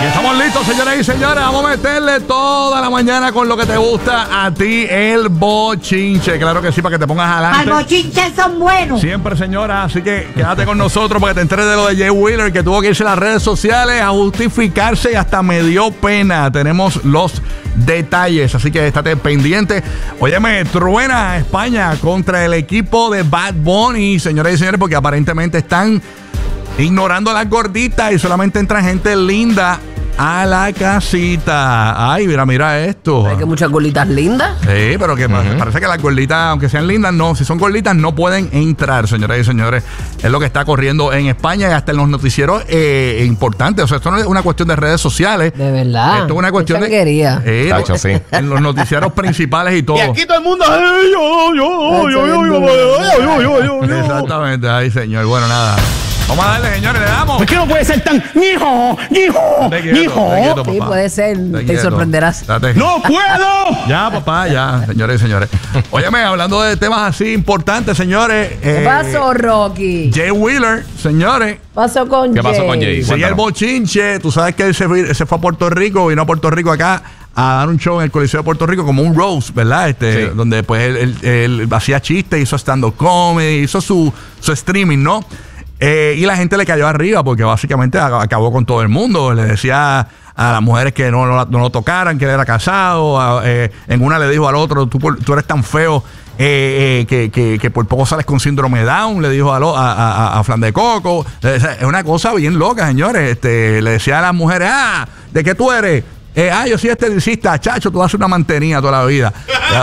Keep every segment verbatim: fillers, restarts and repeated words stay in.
Y estamos listos, señoras y señores. Vamos a meterle toda la mañana con lo que te gusta a ti, el bochinche. Claro que sí, para que te pongas adelante. Al bochinche son buenos. Siempre, señora. Así que quédate con nosotros para que te enteres de lo de Jay Wheeler, que tuvo que irse a las redes sociales a justificarse y hasta me dio pena. Tenemos los detalles, así que estate pendiente. Óyeme, truena España contra el equipo de Bad Bunny, señoras y señores, porque aparentemente están ignorando a las gorditas y solamente entra gente linda a la casita. Ay, mira, mira esto. Hay que muchas gorditas lindas. Sí, pero que uh-huh. parece que las gorditas, aunque sean lindas, no, si son gorditas no pueden entrar, señoras y señores. Es lo que está corriendo en España y hasta en los noticieros eh, importantes. O sea, esto no es una cuestión de redes sociales. De verdad. Esto es una cuestión de... Eh, Tacho, sí. En los noticieros principales y todo. Y aquí todo el mundo... Ay, yo, yo, yo, yo, yo, yo, yo, yo, yo. Exactamente, ay, señor. Bueno, nada. Vamos a darle, señores, le damos. Es que no puede ser tan... ¡Hijo! ¡Hijo! ¡Hijo! Sí, puede ser. Te, te sorprenderás. Date. ¡No puedo! Ya, papá, ya, señores y señores. Óyeme, hablando de temas así importantes, señores. ¿Qué eh, pasó, Rocky? Jay Wheeler, señores. ¿Qué pasó con ¿Qué Jay? pasó con Jay? Sigue el bochinche. Tú sabes que él se fue, se fue a Puerto Rico, vino a Puerto Rico acá a dar un show en el Coliseo de Puerto Rico como un roast, ¿verdad? Este, sí. Donde pues él, él, él hacía chistes, hizo stand-up comedy, hizo su, su streaming, ¿no? Eh, y la gente le cayó arriba porque básicamente acabó con todo el mundo. Le decía a las mujeres que no, no, no lo tocaran, que él era casado. A, eh, en una le dijo al otro, tú, tú eres tan feo eh, eh, que, que, que por poco sales con síndrome de Down. Le dijo a, lo, a, a, a Flan de Coco. Es una cosa bien loca, señores. Este, le decía a las mujeres, ah, ¿de qué tú eres? Eh, ah, yo soy esteticista, chacho, tú vas a hacer una mantenida toda la vida.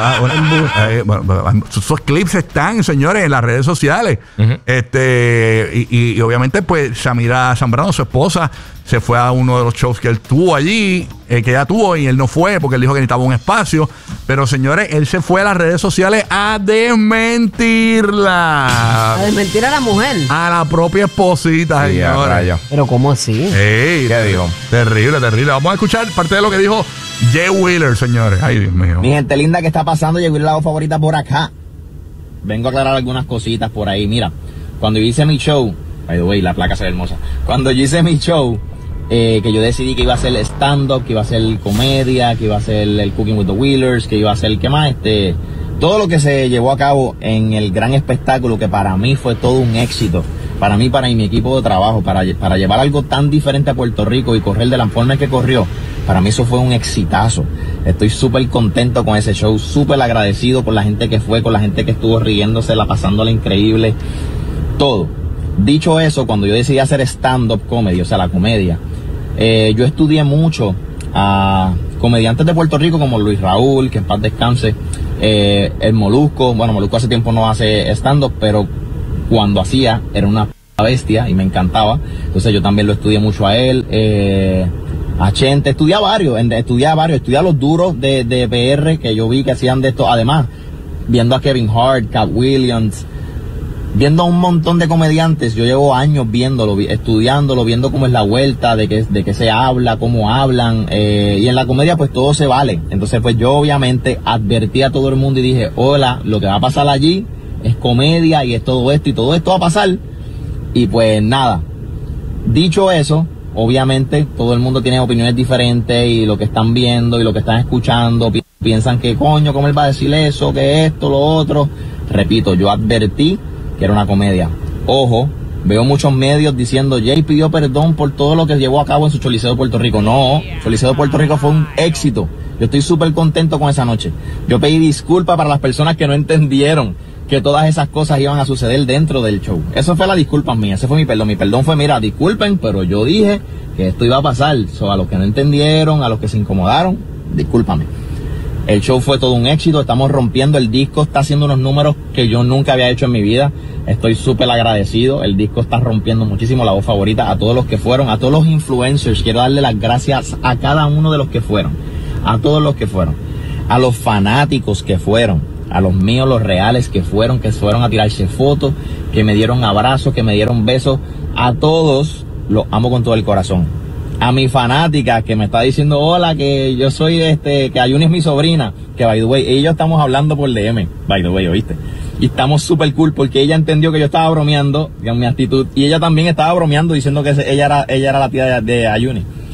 eh, bueno, esos clips están, señores, en las redes sociales. Uh-huh. Este y, y, y obviamente, pues, Samira Zambrano, su esposa, se fue a uno de los shows que él tuvo allí, eh, que ella tuvo, y él no fue porque él dijo que necesitaba un espacio. Pero, señores, él se fue a las redes sociales a desmentirla. A desmentir a la mujer. A la propia esposita, sí, señores. Pero, ¿cómo así? Ey, ¿qué dijo? Terrible, terrible. Vamos a escuchar parte de lo que dijo Jay Wheeler, señores. Ay, Dios mío. Mi gente linda, ¿qué está pasando? Jay Wheeler, la voz favorita por acá. Vengo a aclarar algunas cositas por ahí. Mira, cuando yo hice mi show, by the way, la placa se ve hermosa. Cuando yo hice mi show, eh, que yo decidí que iba a hacer stand-up, que iba a hacer comedia, que iba a hacer el Cooking with the Wheelers, que iba a hacer, ¿qué más? Este, todo lo que se llevó a cabo en el gran espectáculo, que para mí fue todo un éxito. Para mí, para mi equipo de trabajo, para, para llevar algo tan diferente a Puerto Rico y correr de la forma que corrió, para mí eso fue un exitazo. Estoy súper contento con ese show, súper agradecido con la gente que fue, con la gente que estuvo riéndose, la pasándola increíble, todo. Dicho eso, cuando yo decidí hacer stand-up comedy, o sea, la comedia, eh, yo estudié mucho a comediantes de Puerto Rico como Luis Raúl, que en paz descanse, eh, el Molusco. Bueno, Molusco hace tiempo no hace stand-up, pero cuando hacía era una bestia y me encantaba. Entonces yo también lo estudié mucho a él, eh, a Chente, estudié a varios, estudié a varios, estudié a los duros de, de P R que yo vi que hacían de esto. Además, viendo a Kevin Hart, Cat Williams, viendo a un montón de comediantes. Yo llevo años viéndolo, estudiándolo, viendo cómo es la vuelta, de qué, de qué se habla, cómo hablan, eh, y en la comedia pues todo se vale. Entonces pues yo obviamente advertí a todo el mundo y dije, hola, lo que va a pasar allí es comedia y es todo esto y todo esto va a pasar. Y pues nada, dicho eso, obviamente todo el mundo tiene opiniones diferentes y lo que están viendo y lo que están escuchando pi- piensan que coño, ¿cómo él va a decir eso? Que esto, lo otro. Repito, yo advertí que era una comedia. Ojo, veo muchos medios diciendo Jay pidió perdón por todo lo que llevó a cabo en su Choliseo de Puerto Rico. No, Choliseo de Puerto Rico fue un éxito. Yo estoy súper contento con esa noche. Yo pedí disculpas para las personas que no entendieron que todas esas cosas iban a suceder dentro del show. Eso fue la disculpa mía, ese fue mi perdón. Mi perdón fue, mira, disculpen, pero yo dije que esto iba a pasar. So, a los que no entendieron, a los que se incomodaron, discúlpame. El show fue todo un éxito, estamos rompiendo, el disco está haciendo unos números que yo nunca había hecho en mi vida. Estoy súper agradecido, el disco está rompiendo muchísimo. La voz favorita, a todos los que fueron, a todos los influencers, quiero darle las gracias a cada uno de los que fueron, a todos los que fueron, a los fanáticos que fueron, a los míos, los reales que fueron, que fueron a tirarse fotos, que me dieron abrazos, que me dieron besos, a todos los amo con todo el corazón. A mi fanática que me está diciendo hola, que yo soy este, que Ayuni es mi sobrina, que by the way, ella y yo estamos hablando por D M, by the way, ¿oíste? Y estamos súper cool porque ella entendió que yo estaba bromeando con mi actitud y ella también estaba bromeando diciendo que ella era, ella era la tía de, de Ayuni.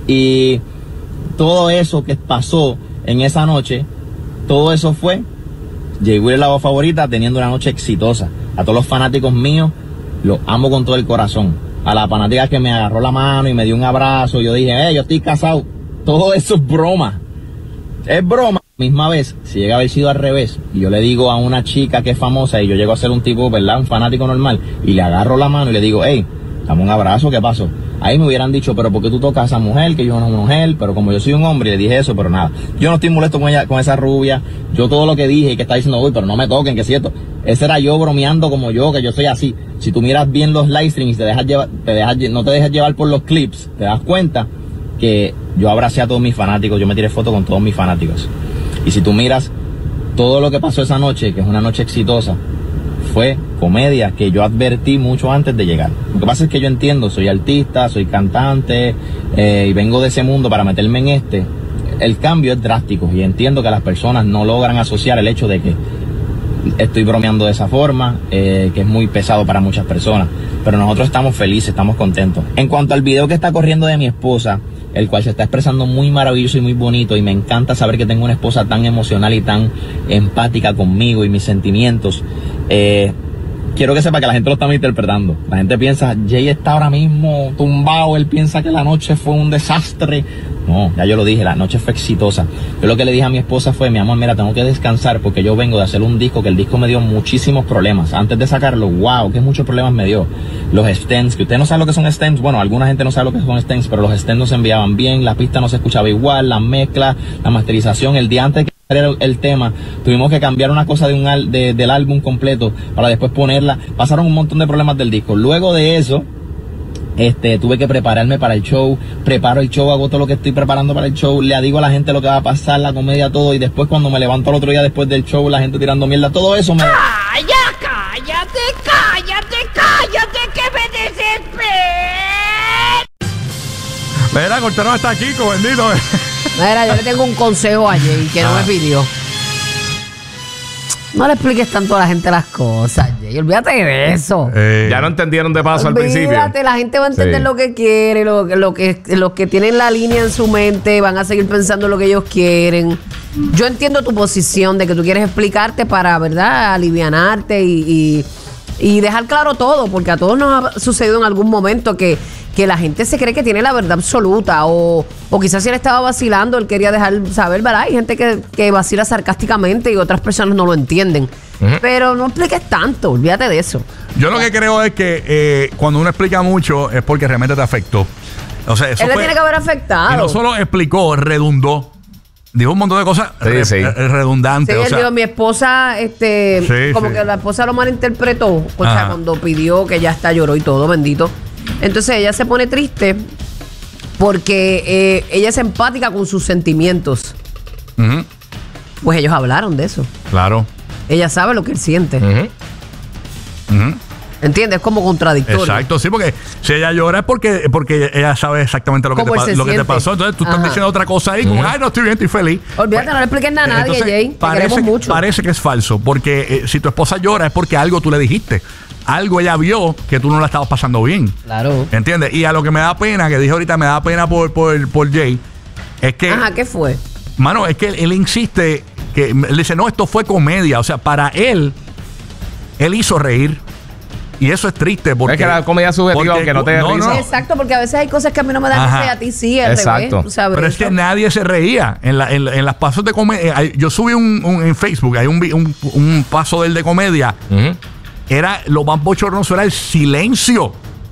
Y todo eso que pasó en esa noche, todo eso fue Jay Wheeler, la voz favorita, teniendo una noche exitosa. A todos los fanáticos míos, los amo con todo el corazón. A la fanática que me agarró la mano y me dio un abrazo, yo dije, eh, yo estoy casado. Todo eso es broma. Es broma. Misma vez, si llega a haber sido al revés, y yo le digo a una chica que es famosa, y yo llego a ser un tipo, ¿verdad? Un fanático normal, y le agarro la mano y le digo, hey, dame un abrazo, ¿qué pasó? Ahí me hubieran dicho, pero ¿por qué tú tocas a esa mujer? Que yo no soy una mujer, pero como yo soy un hombre, y le dije eso, pero nada. Yo no estoy molesto con ella, con esa rubia. Yo todo lo que dije y que está diciendo, uy, pero no me toquen, que es cierto. Ese era yo bromeando como yo, que yo soy así. Si tú miras bien los live streams, te dejas llevar, te dejas, no te dejas llevar por los clips, te das cuenta que yo abracé a todos mis fanáticos, yo me tiré fotos con todos mis fanáticos. Y si tú miras todo lo que pasó esa noche, que es una noche exitosa, fue comedia que yo advertí mucho antes de llegar. Lo que pasa es que yo entiendo, soy artista, soy cantante, eh, y vengo de ese mundo para meterme en este. El cambio es drástico y entiendo que las personas no logran asociar el hecho de que estoy bromeando de esa forma, eh, que es muy pesado para muchas personas. Pero nosotros estamos felices, estamos contentos. En cuanto al video que está corriendo de mi esposa, el cual se está expresando muy maravilloso y muy bonito, y me encanta saber que tengo una esposa tan emocional y tan empática conmigo y mis sentimientos. Eh, quiero que sepa que la gente lo está interpretando. La gente piensa, Jay está ahora mismo tumbado, él piensa que la noche fue un desastre. No, ya yo lo dije, la noche fue exitosa. Yo lo que le dije a mi esposa fue, mi amor, mira, tengo que descansar porque yo vengo de hacer un disco, que el disco me dio muchísimos problemas. Antes de sacarlo, wow, que muchos problemas me dio. Los stems, que usted no sabe lo que son stems, bueno, alguna gente no sabe lo que son stems, pero los stems no se enviaban bien, la pista no se escuchaba igual, la mezcla, la masterización, el día antes que el, el tema, tuvimos que cambiar una cosa de un al, de, del álbum completo para después ponerla. Pasaron un montón de problemas del disco. Luego de eso, Este, tuve que prepararme para el show, preparo el show, hago todo lo que estoy preparando para el show, le digo a la gente lo que va a pasar, la comedia, todo, y después cuando me levanto al otro día después del show, la gente tirando mierda, todo eso me... ¡Calla, cállate, cállate, cállate, que me desespero! Mira, cortaron hasta aquí, bendito. Mira, yo le tengo un consejo a Jay que no Ah. me pidió. No le expliques tanto a la gente las cosas, Jay. Olvídate de eso. Eh, Ya no entendieron de paso al principio. Olvídate, la gente va a entender Sí. lo que quiere, lo, lo que, los que tienen la línea en su mente van a seguir pensando lo que ellos quieren. Yo entiendo tu posición de que tú quieres explicarte para, ¿verdad?, alivianarte y, y, y dejar claro todo, porque a todos nos ha sucedido en algún momento que, que la gente se cree que tiene la verdad absoluta, o, o quizás si él estaba vacilando, él quería dejar saber, ¿verdad? Hay gente que, que vacila sarcásticamente y otras personas no lo entienden. Ujú. Pero no expliques tanto, olvídate de eso. Yo lo que creo es que eh, cuando uno explica mucho es porque realmente te afectó. O sea, eso Él le fue- tiene que haber afectado. Y no solo explicó, redundó. Dijo un montón de cosas Sí, re- sí. re- redundantes. Sí, o él sea, dijo, mi esposa, este, Sí, como sí. que la esposa lo malinterpretó, o sea, Ajá. cuando pidió que ya está, lloró y todo, bendito. Entonces ella se pone triste porque eh, ella es empática con sus sentimientos. ujú, Pues ellos hablaron de eso. claro. Ella sabe lo que él siente. Ujú. Ujú. ¿Entiendes? Es como contradictorio. Exacto, sí, porque si ella llora es porque, porque ella sabe exactamente lo que, te, Cómo él pa- se lo que te siente. pasó. Entonces tú estás Ajá. diciendo otra cosa ahí, como, ay, no estoy bien, estoy feliz. Olvídate, no le expliques nada a nadie, Entonces, Jay. Te parece, queremos mucho. parece que es falso, porque eh, si tu esposa llora es porque algo tú le dijiste. Algo ella vio que tú no la estabas pasando bien. Claro. ¿Entiendes? Y a lo que me da pena, que dije ahorita, me da pena por, por, por Jay, es que, Ajá, ¿qué fue? mano, es que él, él insiste, que él dice, no, esto fue comedia. O sea, para él, él hizo reír. Y eso es triste porque... Es que la comedia subjetiva, porque- aunque no te dé no, risa. no. Exacto, porque a veces hay cosas que a mí no me dan Ajá. risa y a ti sí, al Exacto. revés. tú sabes Pero es eso. que nadie se reía. En, la, en, la- en las pasos de comedia, hay- yo subí un, un- en Facebook, hay un, vi- un, un paso del de comedia. Ujú. Era lo más bochornoso, era el silencio.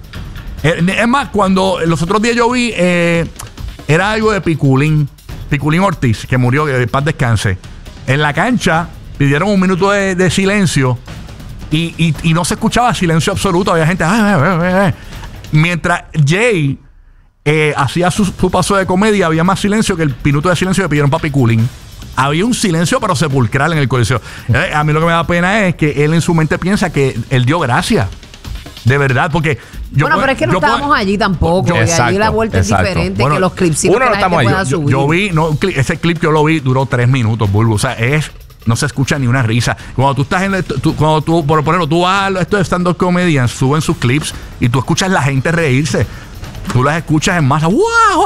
Eh, Es más, cuando los otros días yo vi, eh, era algo de Piculín, Piculín Ortiz, que murió, que paz descanse. En la cancha pidieron un minuto de, de silencio y, y- y no se escuchaba silencio absoluto. Había gente, "Ah, ah, ah, ah". Mientras Jay eh, hacía su, su paso de comedia, había más silencio que el minuto de silencio que pidieron para Piculín. Había un silencio pero sepulcral en el coliseo. Eh, a mí lo que me da pena es que él en su mente piensa que él dio gracia. De verdad, porque yo bueno, puedo- pero es que no yo puedo- estábamos allí tampoco. yo- y allí Exacto, la vuelta exacto. es diferente Bueno, que los clipsitos uno que no la gente estamos allí. pueda yo, subir. yo vi, no, un cli- ese clip yo lo vi, duró tres minutos, Bulbo. O sea, es, no se escucha ni una risa. Cuando tú estás en, el- tú- cuando tú, por ponerlo, tú vas a estos de stand-up comedians, suben sus clips y tú escuchas la gente reírse. Tú las escuchas en masa, ¡guau! ¡guau!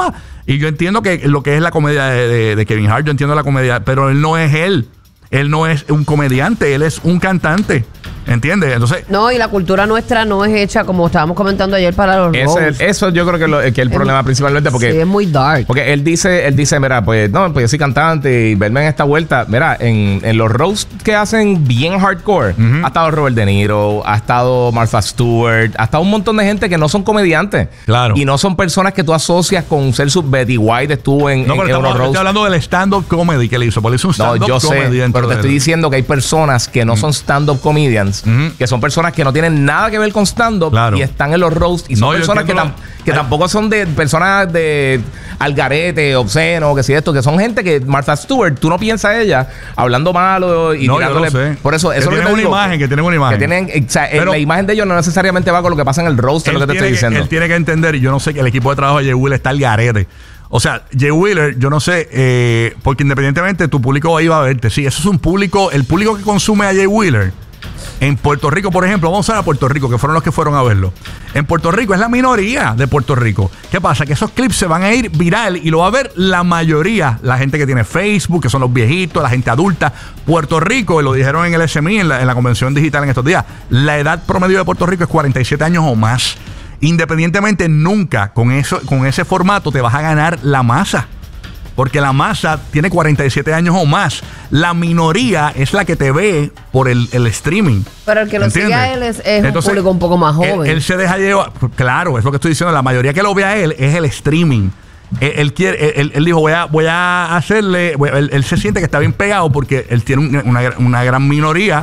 Y yo entiendo que lo que es la comedia de, de, de Kevin Hart, yo entiendo la comedia, pero él no es él. Él no es un comediante, él es un cantante. ¿Entiendes? Entonces. No, y la cultura nuestra no es hecha, como estábamos comentando ayer, para los roles. Eso yo creo que, lo, que es el es problema principalmente porque. Sí, es muy dark. Porque él dice, él dice, mira, pues no, pues yo soy cantante y verme en esta vuelta. Mira, en, en los roasts que hacen bien hardcore, uh-huh. ha estado Robert De Niro, ha estado Martha Stewart, ha estado un montón de gente que no son comediantes. Claro. Y no son personas que tú asocias con ser su Betty White estuvo en, no, en, pero en estamos, unos roasts. Estoy hablando del stand-up comedy que le hizo. Porque hizo un stand-up no, yo comedy. Sé, pero te estoy él. diciendo que hay personas que no uh-huh. son stand-up comedians, uh-huh. que son personas que no tienen nada que ver con stand-up claro. y están en los roasts y son no, personas que, tam- que tampoco son de personas de algarete, obsceno, que si esto, que son gente que Martha Stewart, tú no piensas ella hablando malo y no, tirándole. Yo no sé. Por eso, eso que es lo que te una digo, imagen, que tienen una imagen. Que tienen, o sea, pero, la imagen de ellos no necesariamente va con lo que pasa en el roast, es lo que te estoy diciendo. Que, él tiene que entender, y yo no sé que el equipo de trabajo de Jay Wheeler está al garete. O sea, Jay Wheeler, yo no sé, eh, porque independientemente tu público ahí va a verte. Sí, eso es un público, el público que consume a Jay Wheeler. En Puerto Rico, por ejemplo, vamos a ver a Puerto Rico, que fueron los que fueron a verlo. En Puerto Rico es la minoría de Puerto Rico. ¿Qué pasa? Que esos clips se van a ir viral y lo va a ver la mayoría. La gente que tiene Facebook, que son los viejitos, la gente adulta. Puerto Rico, y lo dijeron en el S M I, en la, en la convención digital en estos días, la edad promedio de Puerto Rico es cuarenta y siete años o más. Independientemente, nunca con, eso, con ese formato te vas a ganar la masa. Porque la masa tiene cuarenta y siete años o más. La minoría es la que te ve por el, el streaming. Pero el que lo ¿entiendes? sigue a él es, es Entonces, un público un poco más joven. Él, él se deja llevar. Claro, es lo que estoy diciendo. La mayoría que lo ve a él es el streaming. Él, él quiere, él, él dijo, voy a, voy a hacerle. Voy, él, él se siente que está bien pegado porque él tiene una, una, una gran minoría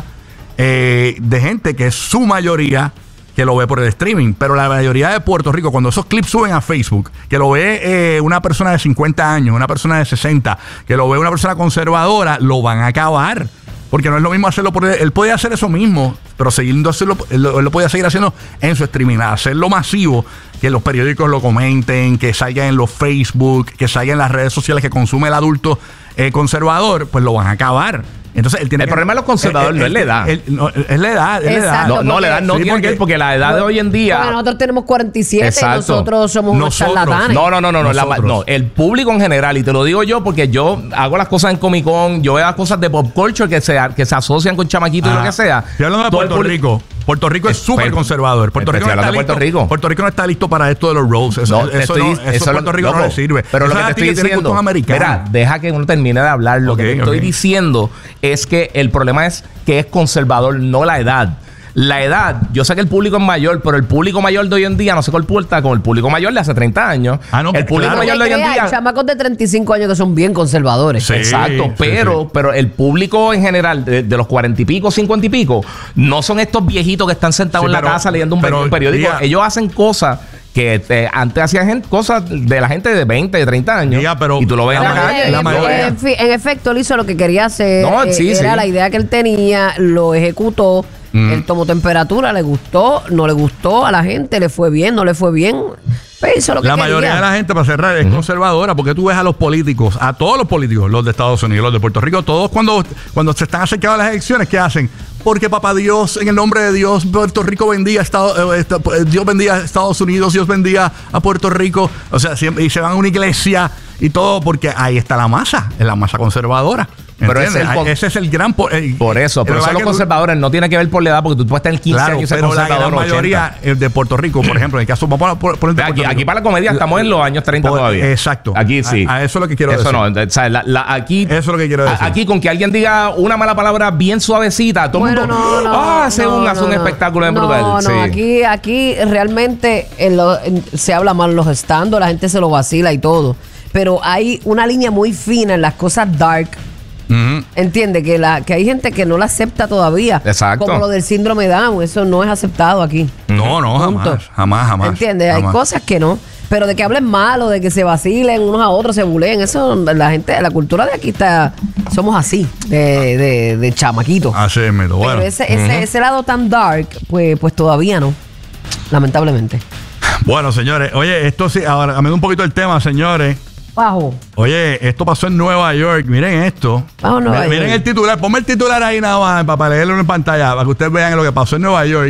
eh, de gente que es su mayoría que lo ve por el streaming. Pero la mayoría de Puerto Rico, cuando esos clips suben a Facebook, que lo ve eh, una persona de cincuenta años, una persona de sesenta, que lo ve una persona conservadora, lo van a acabar. Porque no es lo mismo hacerlo por él. Él puede hacer eso mismo, pero siguiendo hacerlo, él, él lo puede seguir haciendo en su streaming, hacerlo masivo, que los periódicos lo comenten, que salga en los Facebook, que salga en las redes sociales que consume el adulto eh, conservador, pues lo van a acabar. Entonces, él tiene el que, problema de los conservadores él, no es la edad. Él, no, es la edad, es la edad. No, no, la edad no sí, tiene porque, que ver, porque la edad de hoy en día. Porque nosotros tenemos cuarenta y siete Exacto. y nosotros somos unos Nosotros. charlatanes. No, no, no, no, no, la- Nosotros. no. El público en general, y te lo digo yo porque yo hago las cosas en Comic Con, yo veo las cosas de pop culture que se, que se asocian con chamaquitos y Ajá. lo que sea. Estoy hablando de Todo el Puerto público- Rico. Puerto Rico es Es- súper pero- conservador. Puerto Rico, no Estoy está hablando de listo, Puerto Rico. Puerto Rico no está listo para esto de los roads. Eso, No, te eso, estoy- no, eso, eso Puerto lo- Rico loco, no le sirve. Pero lo Eso que es te a ti estoy tiene diciendo, gustos americanos. mira, deja que uno termine de hablar. Lo Ok, que te estoy ok. diciendo es que el problema es que es conservador, no la edad. La edad, yo sé que el público es mayor, pero el público mayor de hoy en día no se comporta como el público mayor de hace treinta años. Ah, no, el público claro. mayor de hoy en Hay día. chamacos de treinta y cinco años que son bien conservadores. Sí. Exacto, sí, pero, sí. pero el público en general, de, de los cuarenta y pico, cincuenta y pico, no son estos viejitos que están sentados Sí, en la pero- casa leyendo un, pero, un periódico. diga- Ellos hacen cosas que eh, antes hacían gente, cosas de la gente de veinte, de treinta años. Diga, pero- y tú lo ves en la la mayoría- calle. la en, mayoría. en fin, en efecto, él hizo lo que quería hacer. No, eh, sí, era sí. la idea que él tenía, lo ejecutó. Mm. Él tomó temperatura, le gustó, no le gustó a la gente, le fue bien, no le fue bien. Pues hizo lo que La quería. mayoría de la gente, para cerrar, es conservadora, porque tú ves a los políticos, a todos los políticos, los de Estados Unidos, los de Puerto Rico, todos cuando, cuando se están acercando a las elecciones, ¿qué hacen? Porque papá Dios, en el nombre de Dios, Puerto Rico bendiga a Estado- eh, esta- Dios bendiga a Estados Unidos, Dios bendiga a Puerto Rico. O sea, siempre, y se van a una iglesia y todo, porque ahí está la masa, es la masa conservadora. Pero ¿Entiendes? ese es el con- Ese es el gran... po- el- Por eso, el pero verdad son los que tú- conservadores, no tiene que ver por la edad, porque tú puedes tener quince Claro, años y ser pero la conservador. gran o ochenta. mayoría eh, de Puerto Rico, por ejemplo, en el caso, vamos a por- ponerte Aquí, Puerto aquí Rico. para la comedia estamos en los años treinta Por- todavía. exacto. Aquí sí. A- a eso es lo que quiero eso decir. no, o sea, la- la- aquí, Eso es lo que quiero a- decir. Aquí con que alguien diga una mala palabra bien suavecita, todo el Bueno, mundo no, no, ah, hace no, un, no, hace un no. espectáculo en no, brutal. No, Sí. aquí, aquí realmente en lo- en- se habla mal los stands, la gente se lo vacila y todo. Pero hay una línea muy fina en las cosas dark. Ujú. Entiende que la que hay gente que no la acepta todavía. Exacto. Como lo del síndrome Down, eso no es aceptado aquí. No, no, Punto. jamás, jamás, jamás. ¿Entiendes? Hay jamás. cosas que no. Pero de que hablen mal o de que se vacilen unos a otros, se buleen, eso, la gente, la cultura de aquí está, somos así, de, de, de chamaquitos. Así es, mito. Pero Bueno. ese, ese, ese lado tan dark, pues, pues todavía no, lamentablemente. Bueno, señores, oye, esto sí, ahora cambiando un poquito el tema, señores. Bajo. Oye, esto pasó en Nueva York. Miren esto. Vamos a Nueva miren, miren York. el titular. Ponme el titular ahí nada más para leerlo en pantalla, para que ustedes vean lo que pasó en Nueva York.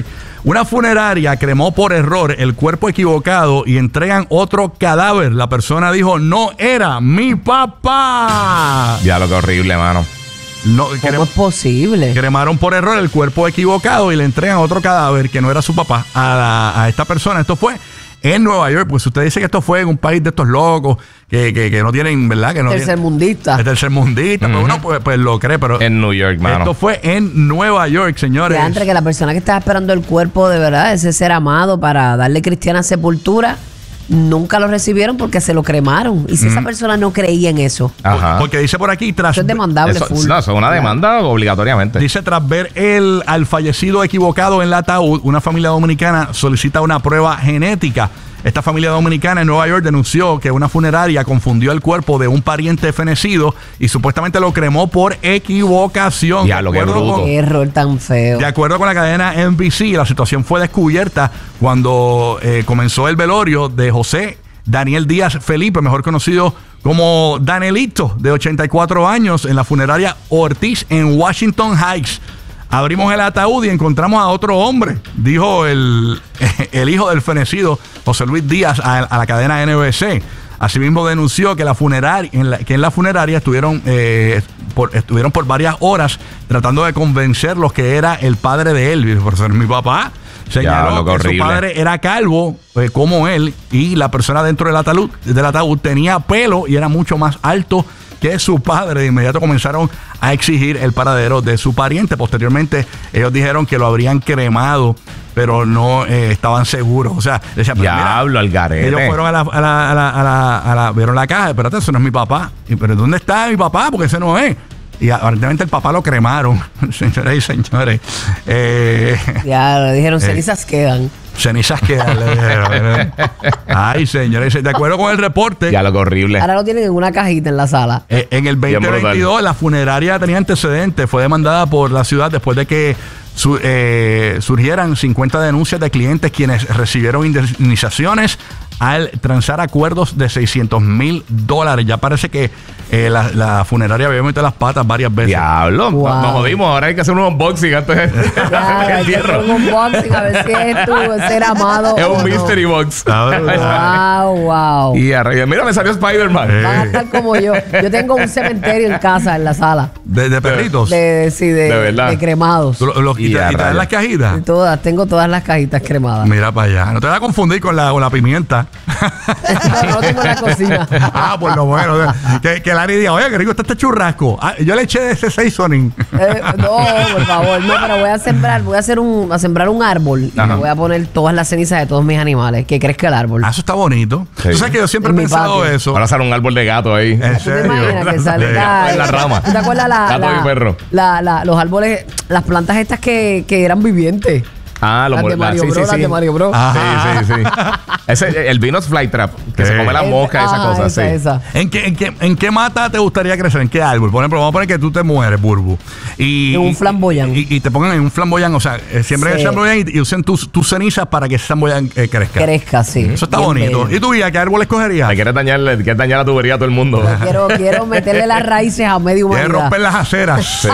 Una funeraria cremó por error el cuerpo equivocado y entregan otro cadáver. La persona dijo, no era mi papá. Ya, lo que horrible, mano. No, ¿Cómo crem- es posible? cremaron por error el cuerpo equivocado y le entregan otro cadáver que no era su papá a, la- a esta persona. Esto fue en Nueva York. Pues usted dice que esto fue en un país de estos locos que, que, que no tienen, ¿verdad? Que no Tercermundista. tienen, tercermundista. Pues uno pues, pues lo cree, pero En New York, mano. esto fue en Nueva York, señores. Que antes que la persona que estaba esperando el cuerpo de verdad, ese ser amado para darle cristiana sepultura, nunca lo recibieron porque se lo cremaron. Y si esa persona no creía en eso, Ajá. Porque dice por aquí, tras eso es demandable Eso, full. no, eso es una demanda obligatoriamente. Dice, tras ver el, al fallecido equivocado en el ataúd, una familia dominicana solicita una prueba genética. Esta familia dominicana en Nueva York denunció que una funeraria confundió el cuerpo de un pariente fenecido y supuestamente lo cremó por equivocación. Ya, lo que De acuerdo bruto. con- Qué error tan feo. De acuerdo con la cadena N B C, la situación fue descubierta cuando eh, comenzó el velorio de José Daniel Díaz Felipe, mejor conocido como Danielito, de ochenta y cuatro años, en la funeraria Ortiz en Washington Heights. Abrimos el ataúd y encontramos a otro hombre, dijo el, el hijo del fenecido, José Luis Díaz, a, a la cadena N B C. Asimismo denunció que, la funeraria, en la, que en la funeraria estuvieron, eh, por, estuvieron por varias horas tratando de convencerlos que era el padre de él. Dice, por ser mi papá. Señaló lo que que su horrible. padre era calvo eh, como él y la persona dentro del ataúd, del ataúd tenía pelo y era mucho más alto que su padre. De inmediato comenzaron a exigir el paradero de su pariente. Posteriormente ellos dijeron que lo habrían cremado, pero no eh, estaban seguros. O sea, decían, pero mira, Diablo, al garete. ellos fueron a la, a la, a la, a la, a la- vieron la caja, espérate, eso no es mi papá. Y, pero ¿dónde está mi papá? Porque ese no es. Y aparentemente el papá lo cremaron, señoras y señores. Eh, Ya le dijeron, Eh. cenizas quedan. cenizas que le dijeron. Ay, señores, de acuerdo con el reporte, Ya, lo que horrible. Ahora lo tienen en una cajita en la sala. eh, en el Bien veinte veintidós brutal. la funeraria tenía antecedentes, fue demandada por la ciudad después de que su- eh, surgieran cincuenta denuncias de clientes quienes recibieron indemnizaciones al transar acuerdos de seiscientos mil dólares. Ya parece que eh, la, la funeraria había metido las patas varias veces. Diablo, Wow. nos jodimos. Ahora hay que hacer un unboxing antes de Ya, el hay que entierro. hacer un unboxing a ver si es tu ser amado. Es o un no. mystery box. Wow, wow. Y arriba, mira, me salió Spider-Man. Eh. Van a estar como yo. Yo tengo un cementerio en casa, en la sala. De, de perritos. De, sí, de, De verdad. de cremados. Tú lo- los- y Y te- a y te dan rayos. las cajitas. Todas, tengo todas las cajitas cremadas. Mira para allá. No te vas a confundir con la, con la pimienta. No, no tengo en la cocina. Ah, por lo bueno. Que, que Larry diga, oye, qué rico está este churrasco. Ah, yo le eché de ese seasoning. Eh, no, por favor, no, pero voy a sembrar, voy a hacer un, a sembrar un árbol y Ajá. le voy a poner todas las cenizas de todos mis animales, que crezca el árbol. Ah, eso está bonito. Sí. Tú sabes que yo siempre he En mi pensado patio. eso. Ahora sale un árbol de gato ahí. En ¿Tú te serio. imaginas que sale De- la, en la rama. ¿Te acuerdas la, Gato la- y perro. la- la- los árboles, las plantas estas que, que eran vivientes? Ah, los Las de la- Mario sí, Bros, sí, las sí. de Mario Bros. Ah. Sí, sí, sí. Ese, el Venus Flytrap, que se Sí. come las moscas y esas Ah, cosas, esa, sí. esa. ¿En qué, en, qué, ¿En qué mata te gustaría crecer? ¿En qué árbol? Por ejemplo, vamos a poner que tú te mueres, Burbu. Y, En un flamboyán. Y, y te pongan en un flamboyán, o sea, eh, siembren Sí. el flamboyán y, y usen tus, tus cenizas para que ese flamboyán eh, crezca. Crezca, sí. Eso está Bien bonito. bello. ¿Y tú, Villa, qué árbol escogerías? Le quieres dañar, le quieres dañar la tubería a todo el mundo. Quiero, quiero meterle las raíces a medio Quieres humanidad. romper las aceras. Sí.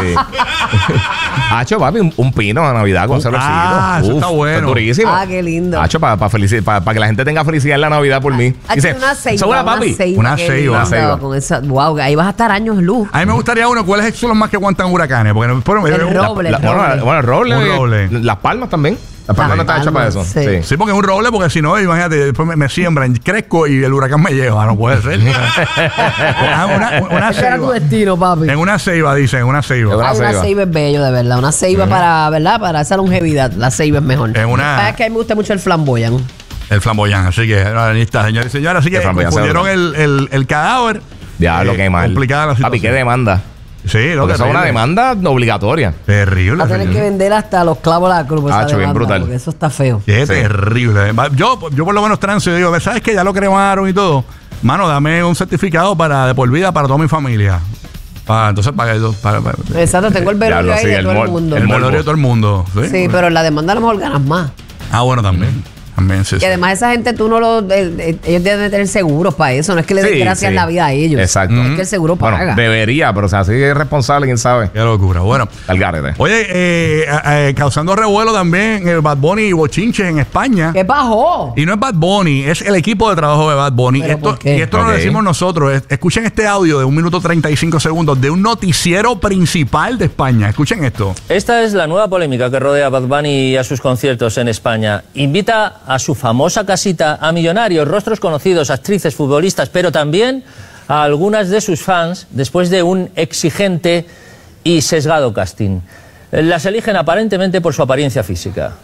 Hacho, papi, un, un pino a Navidad con Uh, cervecito. ah, eso está bueno. Es durísimo. Ah, qué lindo. Hacho, para que la gente tenga felicidad en la Navidad por mí. Ah, Dice, una ceiba, "Sobra, una papi". ceiba, Una qué ceiba. lindo, Una ceiba. con esa, wow, ahí vas a estar años luz. A mí me gustaría uno, ¿cuáles son los más que aguantan huracanes? Porque, por, El roble, La- el bueno, roble. bueno, el roble. Un roble. Las palmas también. Las palmas Ah, no están hechas para eso. palmas, sí. Sí. Sí, porque es un roble, porque si no, imagínate, después me, me siembran, crezco y el huracán me lleva. No puede ser. una, una, una Ese era tu ceiba. destino, papi. En una ceiba, dicen, en una ceiba. Una Ay, una ceiba. ceiba es bello, de verdad. Una ceiba para, ¿verdad? Para esa longevidad. La ceiba es mejor. En una- Ah, es que a mí me gusta mucho el flamboyán. El flamboyán. Así que, ahí está, señores y señores. Así que El flamboyán confundieron seguro. el, el, el cadáver. Diablo, Eh, qué mal. Complicada la Papi, situación. qué demanda. Sí, no, Porque eso es una terrible. demanda obligatoria. Terrible. Va a tener señor. que vender hasta los clavos de la cruz. esa Hacho, bien demanda, brutal. Porque eso está feo. Qué Sí. terrible. Va- Yo, yo por lo menos transo y digo, ¿sabes qué? Ya lo cremaron y todo. Mano, dame un certificado para de por vida para toda mi familia. Para, entonces, para, para, para, Exacto, tengo el velorio Diablo, ahí sí, de el todo mol- el mundo. el morbo. velorio de todo el mundo. ¿sí? Sí, pero en la demanda a lo mejor ganas más. Ah, bueno, también. También, sí, Y sí. además esa gente tú no lo... eh, eh, ellos deben tener seguros para eso. No es que le den Sí, gracias sí. la vida a ellos. Exacto. Es que el seguro Bueno, paga. debería, pero o sea, si es responsable, quién sabe. Qué locura. Bueno. Al garete. Oye, eh, eh, causando revuelo también el Bad Bunny y bochinches en España. ¿Qué bajó? Y no es Bad Bunny, es el equipo de trabajo de Bad Bunny. ¿Pero Esto, por qué? y esto no Ok. lo decimos nosotros. Es- escuchen este audio de un minuto treinta y cinco segundos de un noticiero principal de España. Escuchen esto. Esta es la nueva polémica que rodea a Bad Bunny y a sus conciertos en España. Invita a su famosa casita a millonarios, rostros conocidos, actrices, futbolistas, pero también a algunas de sus fans después de un exigente y sesgado casting. Las eligen aparentemente por su apariencia física.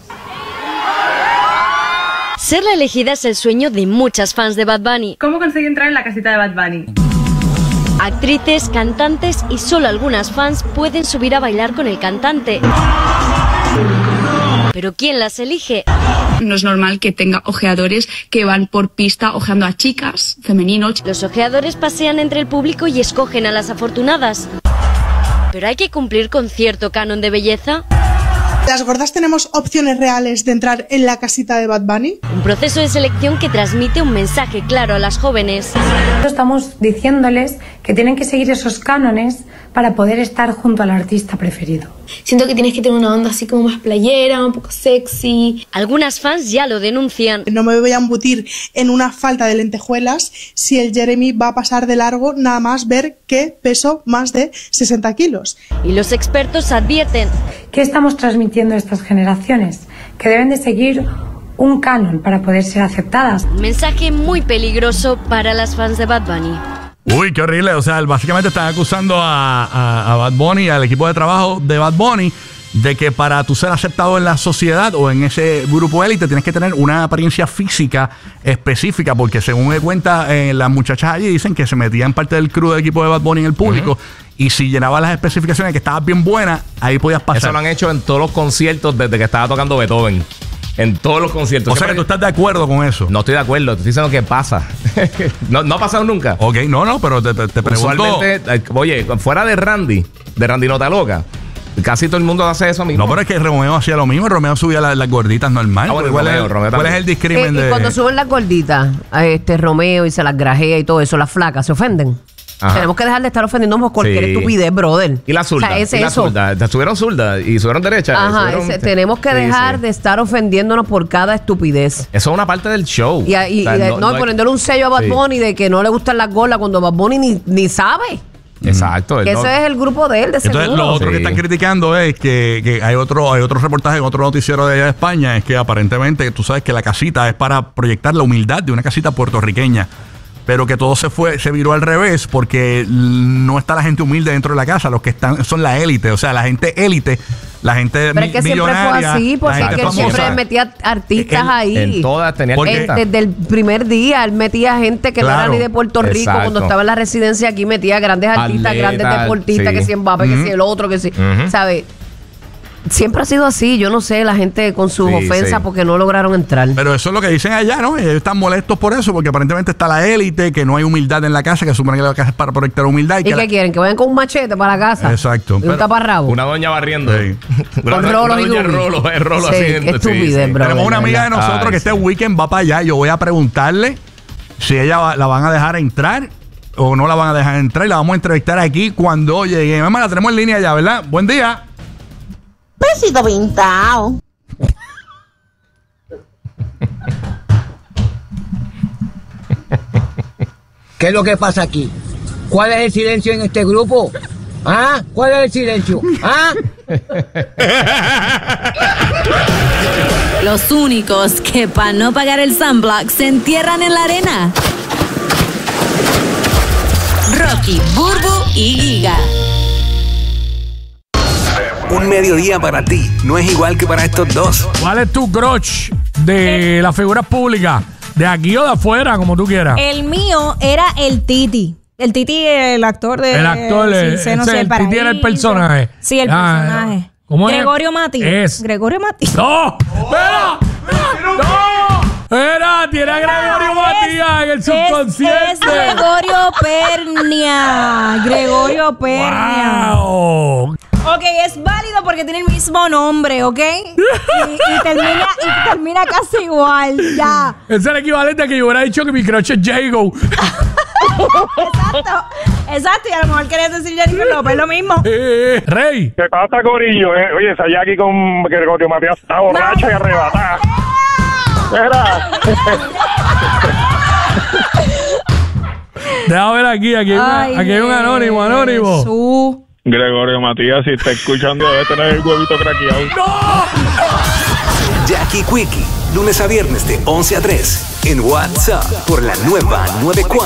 Ser la elegida es el sueño de muchas fans de Bad Bunny. ¿Cómo conseguí entrar en la casita de Bad Bunny? Actrices, cantantes y solo algunas fans pueden subir a bailar con el cantante. Pero ¿quién las elige? No es normal que tenga ojeadores que van por pista ojeando a chicas, femeninos. Los ojeadores pasean entre el público y escogen a las afortunadas. Pero hay que cumplir con cierto canon de belleza. ¿Las gordas tenemos opciones reales de entrar en la casita de Bad Bunny? Un proceso de selección que transmite un mensaje claro a las jóvenes. Estamos diciéndoles que tienen que seguir esos cánones para poder estar junto al artista preferido. Siento que tienes que tener una onda así como más playera, un poco sexy. Algunas fans ya lo denuncian. No me voy a embutir en una falta de lentejuelas si el Jeremy va a pasar de largo nada más ver que peso más de sesenta kilos. Y los expertos advierten. ¿Qué estamos transmitiendo a estas generaciones? Que deben de seguir un canon para poder ser aceptadas. Un mensaje muy peligroso para las fans de Bad Bunny. Uy, qué horrible. O sea, básicamente están acusando a, a, a Bad Bunny, al equipo de trabajo de Bad Bunny, de que para tú ser aceptado en la sociedad o en ese grupo élite tienes que tener una apariencia física específica, porque según me cuenta eh, las muchachas allí dicen que se metían parte del crew del equipo de Bad Bunny en el público. Uh-huh. Y si llenabas las especificaciones que estabas bien buena, ahí podías pasar. Eso lo han hecho en todos los conciertos desde que estaba tocando Beethoven. En todos los conciertos. O sea que tú estás de acuerdo con eso. No estoy de acuerdo. Te estoy diciendo que pasa. no, no ha pasado nunca. Ok, no, no, pero te, te, te pregunto. Usualmente, oye, fuera de Randy, de Randy Nota Loca, casi todo el mundo hace eso mismo. No, pero es que Romeo hacía lo mismo. Romeo subía las, las gorditas normal. Ah, bueno, ¿Cuál, Romeo, es, Romeo ¿Cuál es el discrimen Eh, y de...? cuando suben las gorditas, a este Romeo y se las grajea y todo eso, las flacas, ¿se ofenden? Ajá. Tenemos que dejar de estar ofendiéndonos por cualquier Sí. estupidez, brother. Y la zurda. O sea, es y la eso. zurda. Subieron zurda y subieron derecha. Ajá, subieron- ese- tenemos que Sí, dejar sí. de estar ofendiéndonos por cada estupidez. Eso es una parte del show. Y, y- O sea, y de- no- no, no hay- poniéndole un sello a Bad Sí. Bunny de que no le gustan las gordas cuando Bad Bunny ni, ni sabe. Exacto. él Que no- ese es el grupo de él, de Entonces, seguro. lo otro Sí. que están criticando es que, que hay otro hay otro reportaje en otro noticiero de allá de España, es que aparentemente tú sabes que la casita es para proyectar la humildad de una casita puertorriqueña, pero que todo se fue se viró al revés porque no está la gente humilde dentro de la casa, los que están son la élite, o sea, la gente élite, la gente Pero es que siempre fue millonaria, así, la porque es gente que él famosa. siempre metía artistas Él- ahí. En todas tenía Porque- Eh, artistas. desde el primer día él metía gente que no Claro. era ni de Puerto Rico. Exacto. Cuando estaba en la residencia aquí metía grandes artistas, Atletas, grandes deportistas, sí. que si Mbappé, que si el otro, que si, Ujú. ¿sabes? Siempre ha sido así. Yo no sé, la gente con sus Sí, ofensas sí. porque no lograron entrar. Pero eso es lo que dicen allá, ¿no? Ellos están molestos por eso, porque aparentemente está la élite, que no hay humildad en la casa, que supone que la casa es para proyectar humildad. Y, ¿Y que qué la- quieren? ¿Que vayan con un machete para la casa? Exacto. Y un Pero- taparrabo. Una doña barriendo. Sí. Una, Con una rolos y doña dubi. rolo, el rolo Sí, haciendo. qué estupidez, bro. Tenemos una amiga de verdad. nosotros Ay, que este sí. weekend va para allá. Yo voy a preguntarle si ella va- la van a dejar entrar o no la van a dejar entrar. Y la vamos a entrevistar aquí cuando llegue. Mamá, la tenemos en línea ya, ¿verdad? Buen día. Besito pintado. ¿Qué es lo que pasa aquí? ¿Cuál es el silencio en este grupo? ¿Ah? ¿Cuál es el silencio? ¿Ah? Los únicos que para no pagar el sunblock se entierran en la arena. Rocky, Burbu y Giga. Un mediodía para ti no es igual que para estos dos. ¿Cuál es tu crush de las figuras públicas? ¿De aquí o de afuera, como tú quieras? El mío era el Titi. El Titi, el actor de... El actor, sí, el, sé, no ese, sé, el Paraíso. Titi era el personaje. Sí, el Ah, personaje. ¿Cómo es? Gregorio Mati. Es. Gregorio Mati. ¡No! ¡Espera! ¡No! ¡Era! Tiene a Gregorio Matías en el subconsciente. Es Gregorio Pernia. Gregorio Pernia. ¡Wow! Ok, es válido porque tiene el mismo nombre, ¿ok? Y, y termina, y termina casi igual, ya. Es el equivalente a que yo hubiera dicho que mi crush es Jago. Exacto, exacto. Y a lo mejor querías decir Jennifer López, lo mismo. Eh, Rey. ¿Qué pasa, Corillo? Eh, oye, esa Jackie con Gregorio Matías está borracha y arrebatada. Mira. Déjame ver aquí, aquí hay, una, Ay, aquí hay un anónimo, anónimo. Jesús. Gregorio Matías, si está escuchando, debe tener el huevito craqueado. ¡No! Jackie Quickie, lunes a viernes de once a tres en WhatsApp por la nueva noventa y cuatro.